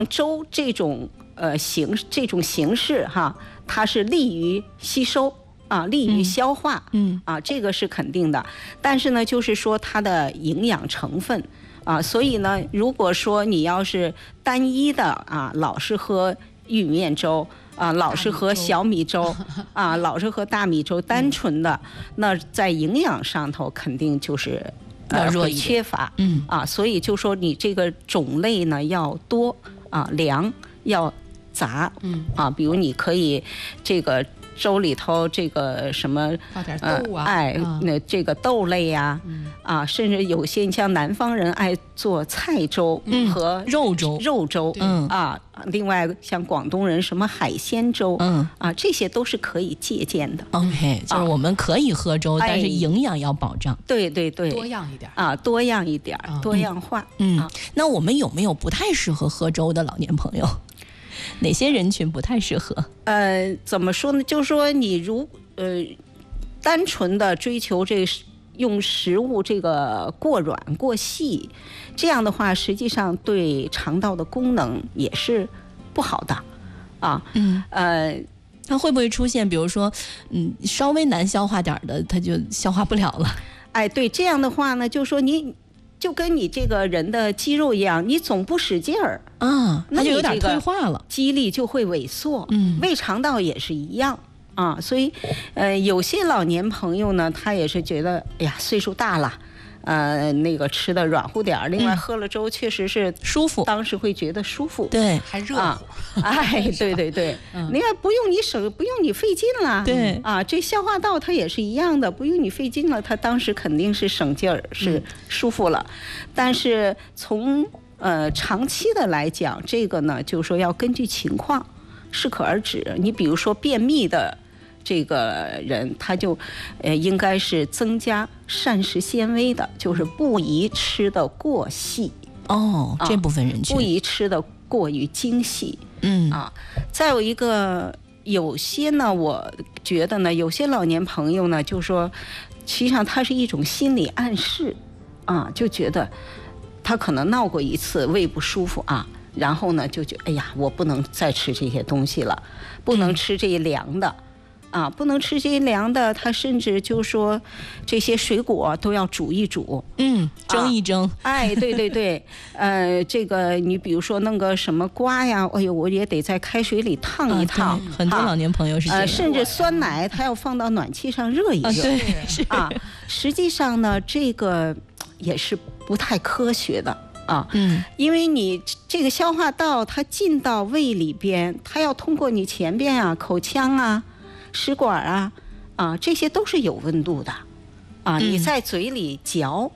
粥这种形式哈，它是利于吸收啊，利于消化，这个是肯定的。但是呢，就是说它的营养成分啊，所以呢，如果说你要是单一的啊，老是喝玉米面粥啊，老是喝小米粥啊，老是喝大米粥，单纯的，那在营养上头肯定就是会缺乏，所以就说你这个种类呢要多啊，粮要杂，比如你可以这个粥里头这个什么放点豆啊， 那这个豆类呀，甚至有些你像南方人爱做菜粥和肉粥，另外像广东人什么海鲜粥，这些都是可以借鉴的。 OK， 就是我们可以喝粥，但是营养要保障。 对对对， 多样一点多样一点，多样化。 那我们有没有不太适合喝粥的老年朋友？哪些人群不太适合？ 怎么说呢？就是说你单纯的追求这用食物这个过软过细，这样的话，实际上对肠道的功能也是不好的啊。 它会不会出现，比如说，稍微难消化点的，它就消化不了了？ 哎，对，这样的话呢，就说你就跟你这个人的肌肉一样，你总不使劲儿它就有点退化了， 肌力就会萎缩。胃肠道也是一样啊，所以有些老年朋友呢，他也是觉得，哎呀，岁数大了。那个吃的软乎点儿，另外喝了粥确实是舒服， 当时会觉得舒服， 对， 还热乎， 对对对，另外不用你费劲了， 对这消化道它也是一样的，不用你费劲了，它当时肯定是省劲儿，是舒服了，但是从长期的来讲，这个呢，就是说要根据情况适可而止。你比如说便秘的这个人，他就应该是增加膳食纤维的，就是不宜吃的过细。 这部分人群不宜吃的过于精细。再有一个，有些呢，我觉得呢，有些老年朋友呢，就说，实际上它是一种心理暗示就觉得他可能闹过一次胃不舒服然后呢就觉得哎呀，我不能再吃这些东西了，不能吃这些凉的。不能吃这些凉的，他甚至就说这些水果都要煮一煮， 蒸一蒸。 对对对，这个你比如说弄个什么瓜呀，哎呦，我也得在开水里烫一烫。 很多老年朋友是这样， 甚至酸奶他要放到暖气上热一热。 对，是实际上呢，这个也是不太科学的。因为你这个消化道它进到胃里边，它要通过你前边口腔食管这些都是有温度的你在嘴里嚼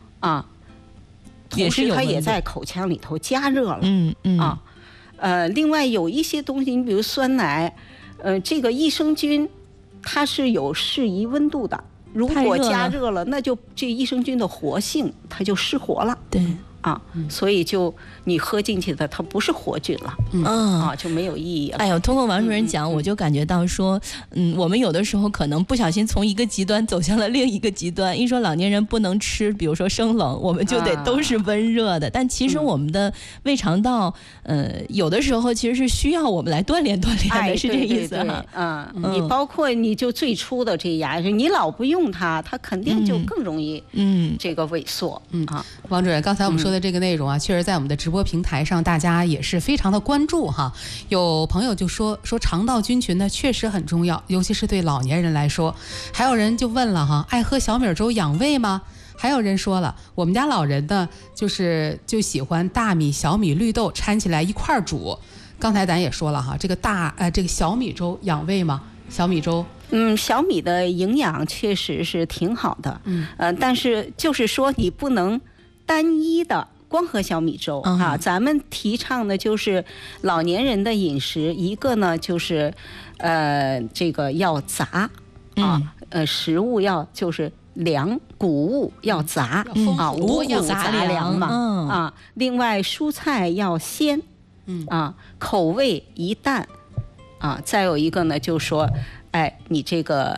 同时它也在口腔里头加热了另外有一些东西，你比如酸奶这个益生菌它是有适宜温度的，如果加热了，那就这益生菌的活性它就失活了。 对所以就你喝进去的它不是活菌了，就没有意义了。 哎呦，通过王主任讲，我就感觉到说，我们有的时候可能不小心从一个极端走向了另一个极端。一说老年人不能吃，比如说生冷，我们就得都是温热的。但其实我们的胃肠道，有的时候其实是需要我们来锻炼锻炼的，是这个意思哈。 你包括你就最初的这牙，你老不用它，它肯定就更容易这个萎缩。 王主任，刚才我们说的这个内容确实在我们的直播平台上，大家也是非常的关注哈。有朋友就说肠道菌群呢确实很重要，尤其是对老年人来说。还有人就问了爱喝小米粥养胃吗？还有人说了，我们家老人呢就喜欢大米、小米、绿豆掺起来一块煮。刚才咱也说了这个这个小米粥养胃吗？小米粥。 小米的营养确实是挺好的，但是就是说你不能单一的光喝小米粥咱们提倡的就是老年人的饮食，一个呢就是这个要杂食物要就是粮谷物要杂五谷杂粮嘛另外蔬菜要鲜口味宜淡再有一个呢就是说你这个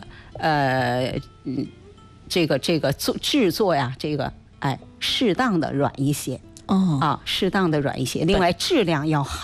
这个制作呀这个适当的软一些适当的软一些，另外质量要好。